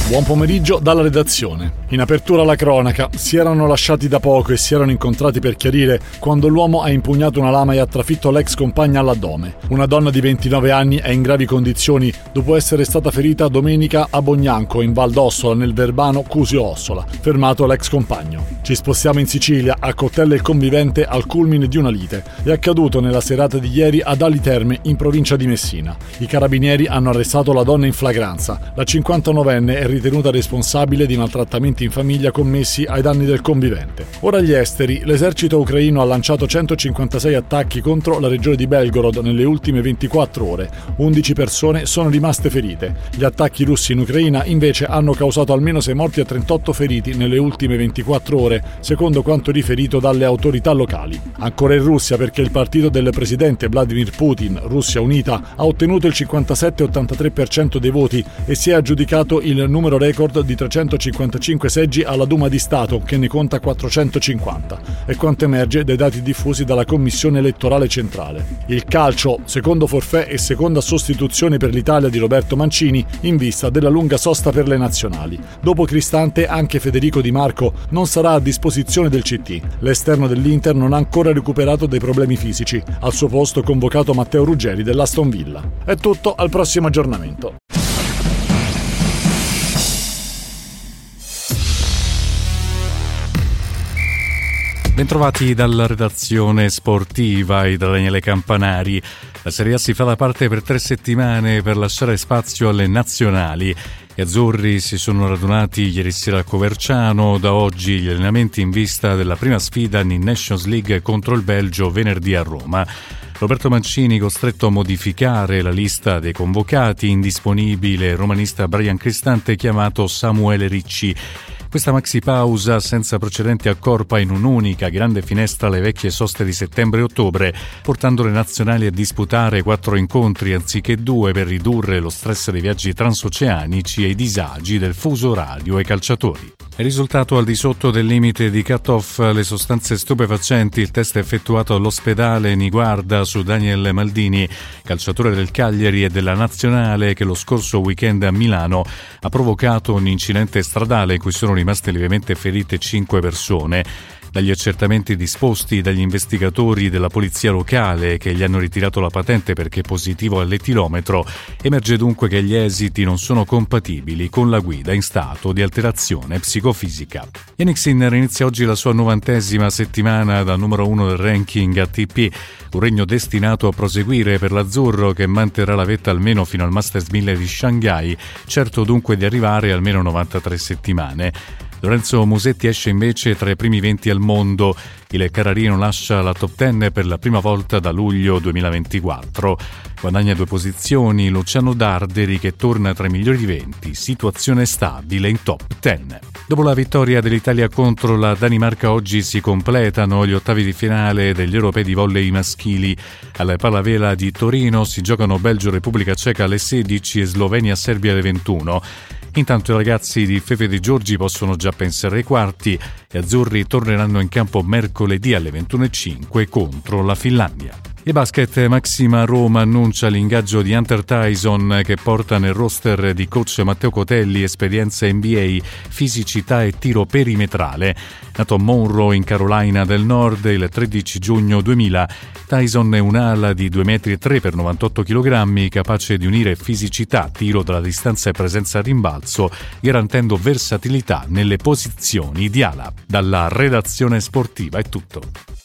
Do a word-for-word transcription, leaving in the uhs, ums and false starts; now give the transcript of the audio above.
Buon pomeriggio dalla redazione. In apertura alla cronaca, si erano lasciati da poco e si erano incontrati per chiarire quando l'uomo ha impugnato una lama e ha trafitto l'ex compagna all'addome. Una donna di ventinove anni è in gravi condizioni dopo essere stata ferita domenica a Bognanco, in Val d'Ossola, nel verbano Cusio Ossola, fermato l'ex compagno. Ci spostiamo in Sicilia, a Cottelle il convivente al culmine di una lite. È accaduto nella serata di ieri ad Ali Terme, in provincia di Messina. I carabinieri hanno arrestato la donna in flagranza. La cinquantanovenne è ritenuta responsabile di maltrattamenti in famiglia commessi ai danni del convivente. Ora agli esteri, l'esercito ucraino ha lanciato centocinquantasei attacchi contro la regione di Belgorod nelle ultime ventiquattro ore. undici persone sono rimaste ferite. Gli attacchi russi in Ucraina invece hanno causato almeno sei morti e trentotto feriti nelle ultime ventiquattro ore, secondo quanto riferito dalle autorità locali. Ancora in Russia, perché il partito del presidente Vladimir Putin, Russia Unita, ha ottenuto il cinquantasette virgola ottantatré per cento dei voti e si è aggiudicato il numero record di trecentocinquantacinque seggi alla Duma di Stato, che ne conta quattrocentocinquanta, è quanto emerge dai dati diffusi dalla Commissione elettorale centrale. Il calcio, secondo forfait e seconda sostituzione per l'Italia di Roberto Mancini, in vista della lunga sosta per le nazionali. Dopo Cristante, anche Federico Di Marco non sarà a disposizione del C T. L'esterno dell'Inter non ha ancora recuperato dei problemi fisici. Al suo posto convocato Matteo Ruggeri dell'Aston Villa. È tutto, al prossimo aggiornamento. Bentrovati dalla redazione sportiva e da Daniele Campanari. La Serie A si fa da parte per tre settimane per lasciare spazio alle nazionali. Gli azzurri si sono radunati ieri sera a Coverciano, da oggi gli allenamenti in vista della prima sfida in Nations League contro il Belgio venerdì a Roma. Roberto Mancini costretto a modificare la lista dei convocati, indisponibile il romanista Brian Cristante chiamato Samuele Ricci. Questa maxi pausa senza precedenti accorpa in un'unica grande finestra alle vecchie soste di settembre e ottobre, portando le nazionali a disputare quattro incontri anziché due per ridurre lo stress dei viaggi transoceanici e i disagi del fuso orario ai calciatori. È risultato al di sotto del limite di cut-off le sostanze stupefacenti il test effettuato all'ospedale Niguarda su Daniel Maldini, calciatore del Cagliari e della Nazionale, che lo scorso weekend a Milano ha provocato un incidente stradale in cui sono rimaste lievemente ferite cinque persone. Dagli accertamenti disposti dagli investigatori della polizia locale, che gli hanno ritirato la patente perché positivo all'etilometro, emerge dunque che gli esiti non sono compatibili con la guida in stato di alterazione psicofisica. Jannik Sinner inizia oggi la sua novantesima settimana da numero uno del ranking A T P, un regno destinato a proseguire per l'azzurro, che manterrà la vetta almeno fino al Masters mille di Shanghai, certo dunque di arrivare almeno novantatré settimane. Lorenzo Musetti esce invece tra i primi venti al mondo. Il Carrarino lascia la top dieci per la prima volta da luglio duemilaventiquattro. Guadagna due posizioni Luciano Darderi, che torna tra i migliori venti, situazione stabile in top dieci. Dopo la vittoria dell'Italia contro la Danimarca, oggi si completano gli ottavi di finale degli europei di volley maschili. Alla Pallavela di Torino si giocano Belgio-Repubblica Ceca alle sedici e Slovenia-Serbia alle ventuno. Intanto i ragazzi di Fefe De Giorgi possono già pensare ai quarti. Gli azzurri torneranno in campo mercoledì alle ventuno e cinque contro la Finlandia. E basket, Maxima Roma annuncia l'ingaggio di Hunter Tyson, che porta nel roster di coach Matteo Cotelli esperienza N B A, fisicità e tiro perimetrale. Nato a Monroe in Carolina del Nord il tredici giugno duemila, Tyson è un'ala di due metri e tre per novantotto chilogrammi, capace di unire fisicità, tiro dalla distanza e presenza a rimbalzo, garantendo versatilità nelle posizioni di ala. Dalla redazione sportiva è tutto.